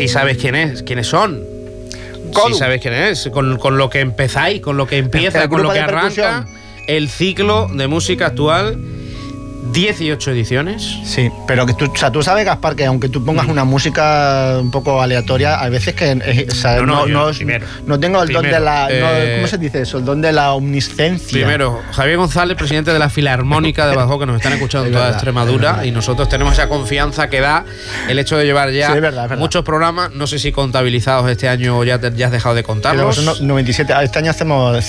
sí sabes quiénes son. Codu. Sí sabes quién es, con lo que empezáis, con lo que empieza, con lo que arranca el ciclo de música actual. 18 ediciones. Sí, pero que tú sabes, Gaspar, que aunque tú pongas una música un poco aleatoria, hay veces que no tengo el don de la... ¿cómo se dice eso? El don de la omnisciencia. Primero, Javier González, presidente de la Filarmónica de Badajoz, que nos están escuchando en toda Extremadura, y nosotros tenemos esa confianza que da el hecho de llevar ya muchos programas, no sé si contabilizados este año o ya has dejado de contarlos. Sí, 97, este año hacemos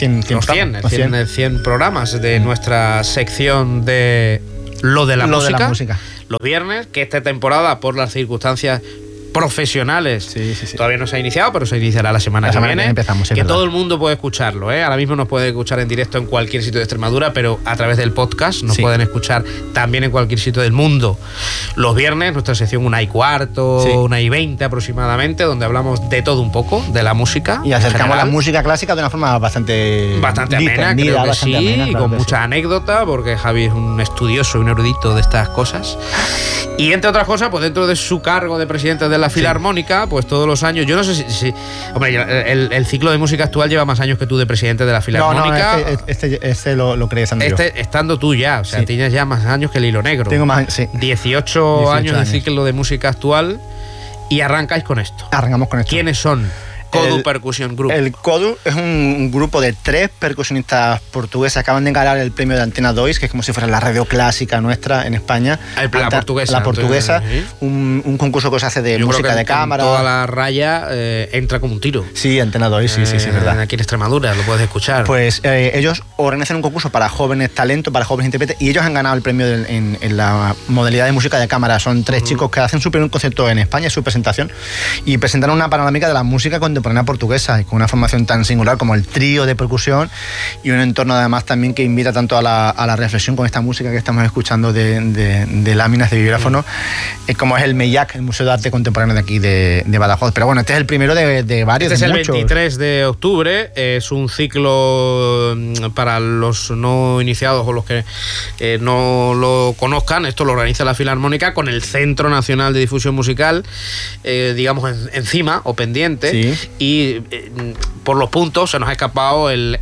100 programas de nuestra sección de Lo de la música, los viernes, que esta temporada, por las circunstancias profesionales, todavía no se ha iniciado, pero se iniciará la semana que viene. Empezamos, que todo el mundo puede escucharlo, ¿eh? Ahora mismo nos puede escuchar en directo en cualquier sitio de Extremadura, pero a través del podcast nos pueden escuchar también en cualquier sitio del mundo. Los viernes, nuestra sección 1:15, 1:20 aproximadamente, donde hablamos de todo un poco, de la música. Y acercamos la música clásica de una forma bastante amena, creo que sí, y con mucha anécdota, porque Javi es un estudioso y un erudito de estas cosas. Y entre otras cosas, pues dentro de su cargo de presidente de la Filarmónica, pues todos los años, yo no sé si hombre, el ciclo de música actual lleva más años que tú de presidente de la Filarmónica. No, este lo crees, Andrés. Estando tú ya, o sea, tienes ya más años que el hilo negro. Tengo más, 18 años de ciclo de música actual y arrancáis con esto. Arrancamos con esto. ¿Quiénes son? Codu Percussion Group. El Codu es un grupo de 3 percusionistas portugueses. Acaban de ganar el premio de Antena 2, que es como si fuera la radio clásica nuestra en España. La portuguesa. La portuguesa. Un concurso que se hace de música de cámara. Toda la raya entra como un tiro. Sí, Antena 2, sí, es verdad. Aquí en Extremadura, lo puedes escuchar. Pues ellos organizan un concurso para jóvenes talentos, para jóvenes intérpretes, y ellos han ganado el premio en la modalidad de música de cámara. Son 3 chicos que hacen su primer concierto en España, su presentación, y presentaron una panorámica de la música contemporánea portuguesa, y con una formación tan singular como el trío de percusión, y un entorno además también que invita tanto a la reflexión con esta música que estamos escuchando de láminas de vibráfono, como es el MEIAC, el Museo de Arte Contemporáneo de aquí de Badajoz. Pero bueno, este es el primero de varios. Este es muchos. El 23 de octubre, es un ciclo para los no iniciados o los que no lo conozcan. Esto lo organiza la Filarmónica con el Centro Nacional de Difusión Musical, digamos encima o pendiente. Sí. Y por los puntos se nos ha escapado el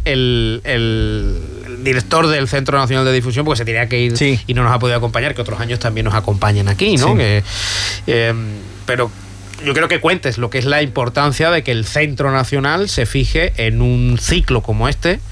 director del Centro Nacional de Difusión, porque se tenía que ir y no nos ha podido acompañar, que otros años también nos acompañan aquí, ¿no? Pero yo creo que cuentes lo que es la importancia de que el Centro Nacional se fije en un ciclo como este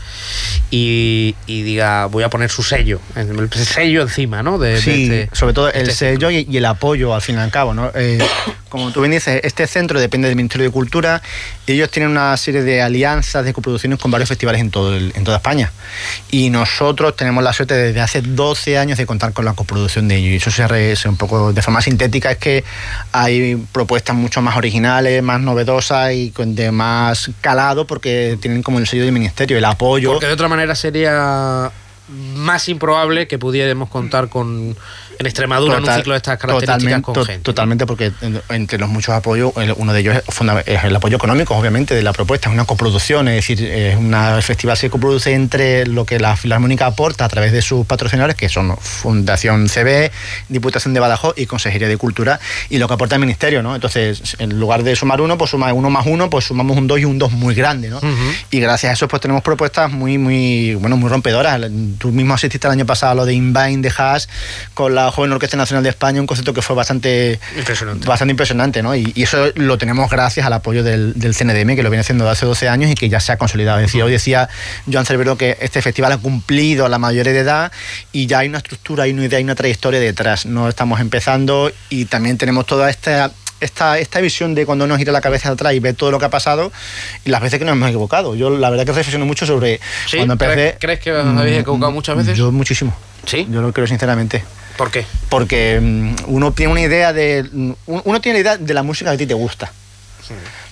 y diga, voy a poner su sello, el sello encima, ¿no? Sobre todo el sello y el apoyo, al fin y al cabo, ¿no? Como tú bien dices, este centro depende del Ministerio de Cultura, y ellos tienen una serie de alianzas, de coproducciones con varios festivales en toda España. Y nosotros tenemos la suerte desde hace 12 años de contar con la coproducción de ellos. Y eso se hace un poco de forma sintética, es que hay propuestas mucho más originales, más novedosas y de más calado, porque tienen como el sello del Ministerio, el apoyo. Porque de otra manera sería más improbable que pudiéramos contar con en Extremadura en un ciclo de estas características con gente. Totalmente, porque entre los muchos apoyos, uno de ellos es el apoyo económico, obviamente, de la propuesta. Es una coproducción, es decir, el festival se coproduce entre lo que la Filarmónica aporta a través de sus patrocinadores, que son Fundación CB, Diputación de Badajoz y Consejería de Cultura, y lo que aporta el Ministerio, ¿no? Entonces, en lugar de sumar uno, pues suma 1 más 1, pues sumamos un 2 y un 2 muy grande, ¿no? Y gracias a eso, pues tenemos propuestas muy rompedoras. Tú mismo asististe el año pasado a lo de Inbind de Haas con la Joven Orquesta Nacional de España, un concepto que fue bastante impresionante, ¿no? Y eso lo tenemos gracias al apoyo del CNDM, que lo viene haciendo desde hace 12 años y que ya se ha consolidado. Es decir, hoy decía Joan Cervero que este festival ha cumplido la mayoría de edad y ya hay una estructura, hay una idea, hay una trayectoria detrás. No estamos empezando, y también tenemos toda esta visión de cuando nos gira la cabeza atrás y ver todo lo que ha pasado y las veces que nos hemos equivocado. Yo la verdad que reflexiono mucho sobre cuando empecé. ¿Crees que os habéis equivocado muchas veces? Yo muchísimo. ¿Sí? Yo lo creo sinceramente. ¿Por qué? Porque uno tiene la idea de la música que a ti te gusta.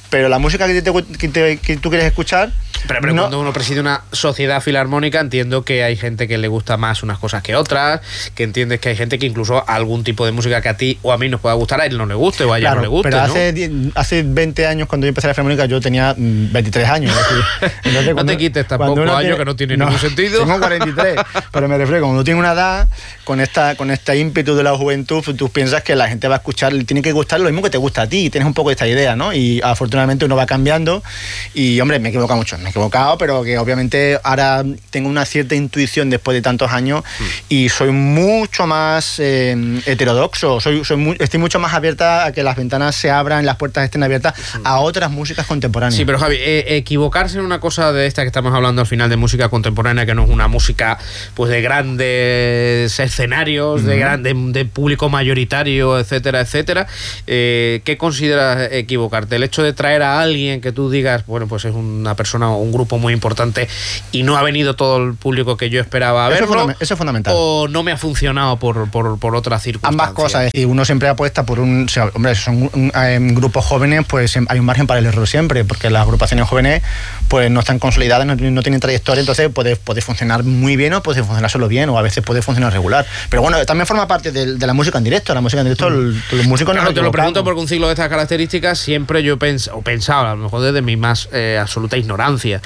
pero la música que tú quieres escuchar... Pero no, cuando uno preside una sociedad filarmónica, entiendo que hay gente que le gusta más unas cosas que otras, que entiendes que hay gente que incluso algún tipo de música que a ti o a mí nos pueda gustar, a él no le guste o a ella no le guste, pero ¿no? hace 20 años, cuando yo empecé la filarmónica, yo tenía 23 años. Entonces, no te quites tampoco años que no tiene ningún sentido. Tengo 43, pero me refiero, cuando uno tiene una edad, con este ímpetu de la juventud, tú piensas que la gente va a escuchar, tiene que gustar lo mismo que te gusta a ti, y tienes un poco esta idea, ¿no? Y afortunadamente uno va cambiando, y hombre, me he equivocado mucho, pero que obviamente ahora tengo una cierta intuición después de tantos años y soy mucho más heterodoxo, estoy mucho más abierta a que las ventanas se abran, las puertas estén abiertas a otras músicas contemporáneas. Sí, pero Javi, equivocarse en una cosa de esta que estamos hablando al final de música contemporánea, que no es una música pues de grandes escenarios, de público mayoritario, etcétera, etcétera, ¿qué consideras equivocarte? El hecho de traer a alguien que tú digas, bueno, pues es una persona o un grupo muy importante y no ha venido todo el público que yo esperaba verlo, eso es fundamental, o no me ha funcionado por otras circunstancias. Ambas cosas, es decir, uno siempre apuesta por hombre, si son grupos jóvenes, pues hay un margen para el error siempre, porque las agrupaciones jóvenes pues no están consolidadas, no tienen trayectoria, entonces puede funcionar muy bien o puede funcionar solo bien, o a veces puede funcionar regular, pero bueno, también forma parte de la música en directo. La música en directo, los músicos no. Te lo pregunto porque un ciclo de estas características siempre yo pensaba, a lo mejor desde mi más absoluta ignorancia,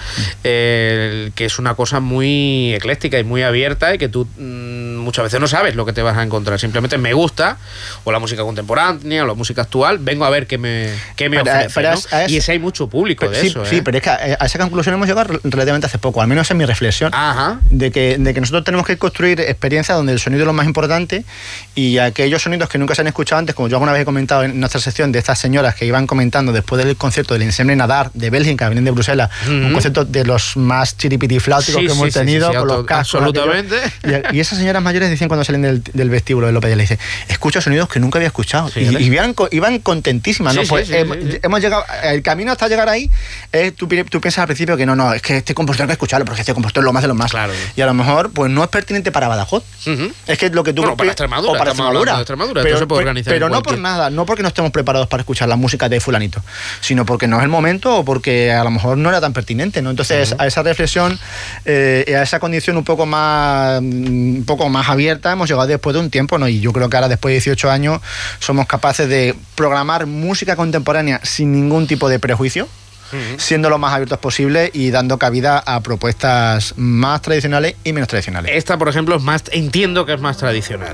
que es una cosa muy ecléctica y muy abierta, y que tú muchas veces no sabes lo que te vas a encontrar. Simplemente me gusta o la música contemporánea o la música actual, vengo a ver qué me ofrece, ¿no? Y ese hay mucho público de eso. Sí, pero es que a esa conclusión hemos llegado relativamente hace poco, al menos en mi reflexión. Ajá. De que nosotros tenemos que construir experiencias donde el sonido es lo más importante, y aquellos sonidos que nunca se han escuchado antes, como yo alguna vez he comentado en nuestra sección, de estas señoras que iban comentando después del concierto del Ensemble Nadar de Bélgica, vienen de Bruselas, un concierto de los más chiripitifláuticos que hemos tenido, con los cascos. Absolutamente. Y esas señoras mayores decían cuando salen del vestíbulo de López, le dice, escucho sonidos que nunca había escuchado. Sí, y iban contentísimas, ¿no? Hemos llegado, el camino hasta llegar ahí, tú piensas al principio que no, es que este compositor hay que escucharlo, porque este compositor es lo más de los más. Claro. Y a lo mejor pues no es pertinente para Badajoz. Es que es lo que tú... para Extremadura. O para Extremadura. Pero se puede organizar pero no por nada, no porque no estemos preparados para escuchar la música de fulanito, sino porque no es el momento, o porque a lo mejor no era tan pertinente, ¿no? Entonces, a esa reflexión, a esa condición un poco más abierta, hemos llegado después de un tiempo, ¿no? Y yo creo que ahora, después de 18 años, somos capaces de programar música contemporánea sin ningún tipo de prejuicio, siendo lo más abiertos posible y dando cabida a propuestas más tradicionales y menos tradicionales. Esta, por ejemplo, entiendo que es más tradicional.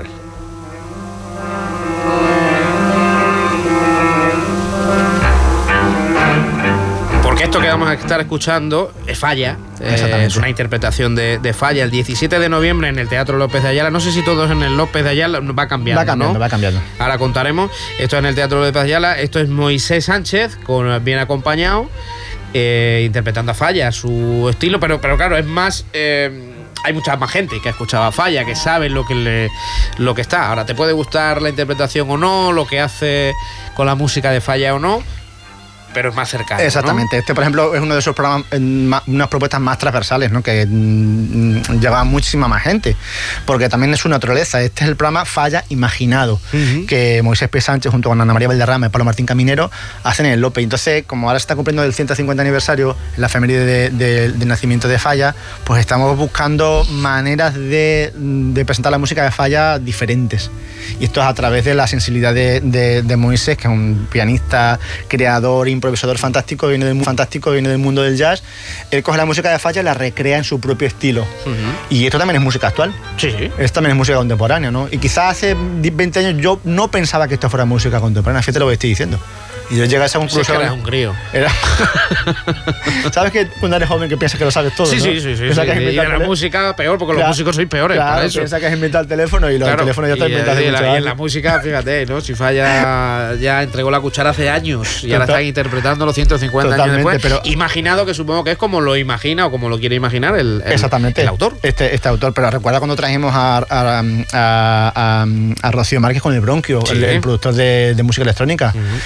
Porque esto que vamos a estar escuchando es Falla, es una interpretación de Falla, el 17 de noviembre en el Teatro López de Ayala. No sé si todos en el López de Ayala, va cambiando, ¿no? Va cambiando. Ahora contaremos. Esto es en el Teatro López de Ayala. Esto es Moisés Sánchez, bien acompañado, interpretando a Falla, su estilo, pero claro, es más... hay mucha más gente que ha escuchado a Falla, que sabe lo que está. Ahora, te puede gustar la interpretación o no, lo que hace con la música de Falla o no, pero es más cercano. Exactamente, ¿no? Este, por ejemplo, es uno de esos programas, unas propuestas más transversales, ¿no? Que lleva a muchísima más gente, porque también es su naturaleza. Este es el programa Falla Imaginado, que Moisés P. Sánchez junto con Ana María Valderrama y Pablo Martín Caminero hacen en el López. Entonces, como ahora se está cumpliendo el 150 aniversario, la efeméride del nacimiento de Falla, pues estamos buscando maneras de presentar la música de Falla diferentes. Y esto es a través de la sensibilidad de Moisés, que es un pianista, creador, improvisador fantástico, viene del mundo del jazz. Él coge la música de Falla y la recrea en su propio estilo. Y esto también es música actual. Sí. Esto también es música contemporánea, ¿no? Y quizás hace 20 años yo no pensaba que esto fuera música contemporánea, fíjate lo que estoy diciendo. Y yo llegué a esa conclusión. Sí, es que eres un crío. ¿Sabes que cuando eres joven que piensas que lo sabes todo? Sí, ¿no? sí. Y la música peor, porque los músicos sois peores. Claro, para eso. Piensa que has inventado el teléfono y el teléfono ya está inventado hace mucho años. Y en la música, fíjate, ¿no? Si Falla ya entregó la cuchara hace años y ahora están interpretando los 150 años después. Pero imaginado, que supongo que es como lo imagina o como lo quiere imaginar el autor. Este autor, pero recuerda cuando trajimos a Rocío Márquez con el Bronquio, el productor de música electrónica. Es decir, una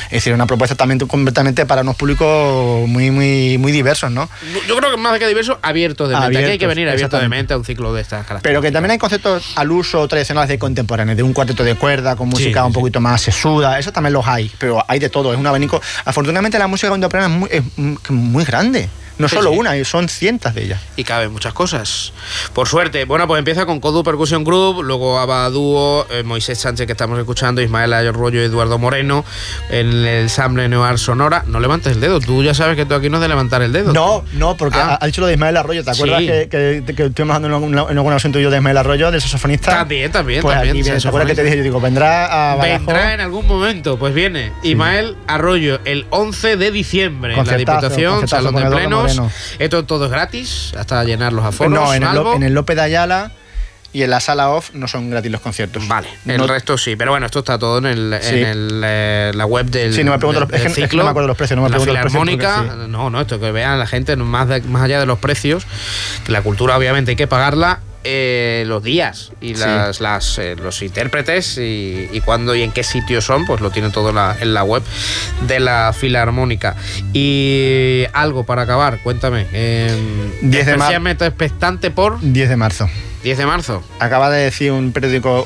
propuesta también completamente para unos públicos muy diversos, ¿no? Yo creo que más que diversos, abiertos de mente. Aquí hay que venir abiertos de mente a un ciclo de estas características. Pero que también hay conceptos al uso tradicionales de contemporáneos, de un cuarteto de cuerda con música un poquito más sesuda, eso también los hay, pero hay de todo, es un abanico. Afortunadamente la música contemporánea es muy grande. No solo una, son cientos de ellas. Y caben muchas cosas. Por suerte. Bueno, pues empieza con Kodu Percussion Group, luego Aba Dúo, Moisés Sánchez, que estamos escuchando, Ismael Arroyo y Eduardo Moreno, en el Ensamble Noir Sonora. No levantes el dedo, tú ya sabes que tú aquí no es de levantar el dedo. No, porque ha dicho lo de Ismael Arroyo. ¿Te acuerdas que estuvimos hablando en algún asunto yo de Ismael Arroyo, del saxofonista? También. Pues aquí viene, ¿te acuerdas que te dije? Yo digo, vendrá a Badajoz. Vendrá en algún momento, pues viene Ismael Arroyo el 11 de diciembre en la Diputación, Salón de Plenos. Esto todo es gratis, hasta llenar los aforos. No, en el López de Ayala y en la sala off no son gratis los conciertos. Vale, el resto sí, pero bueno, esto está todo en la web del Sí, no me pregunto del ciclo, es que no me acuerdo los precios, no me pregunto los precios. La Filarmónica, no, esto que vean la gente más allá de los precios, que la cultura obviamente hay que pagarla. Los días y los intérpretes y cuándo y en qué sitios son, pues lo tiene todo en la web de la Filarmónica. Y algo para acabar, cuéntame. 10 de marzo. Expectante por 10 de marzo. 10 de marzo. Acaba de decir un periódico,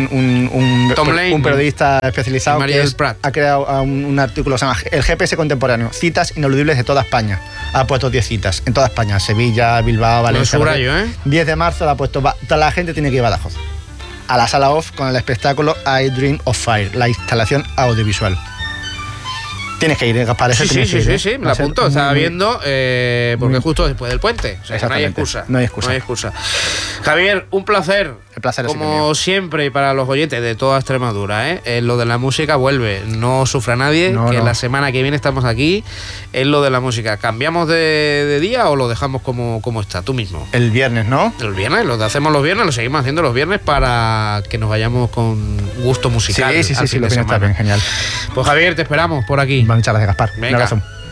un periodista especializado que ha creado un artículo que se llama El GPS Contemporáneo, citas ineludibles de toda España. Ha puesto 10 citas en toda España, Sevilla, Bilbao, Valencia. 10 de marzo la ha puesto, toda la gente tiene que ir a Badajoz. A la sala off con el espectáculo I Dream of Fire, la instalación audiovisual. Tienes que ir, Gaspar. Sí, me la apunto. Estaba viendo, porque justo después del puente. O sea, no hay excusa. No hay excusa. Javier, un placer. El placer es como siempre, y para los oyentes de toda Extremadura, lo de la música vuelve. No sufra nadie, la semana que viene estamos aquí. Es lo de la música. ¿Cambiamos de día o lo dejamos como está? Tú mismo. El viernes, ¿no? El viernes, lo hacemos los viernes, lo seguimos haciendo los viernes para que nos vayamos con gusto musical. Sí, lo está bien, genial. Pues Javier, te esperamos por aquí. Muchas gracias, Gaspar. Venga. Un abrazo.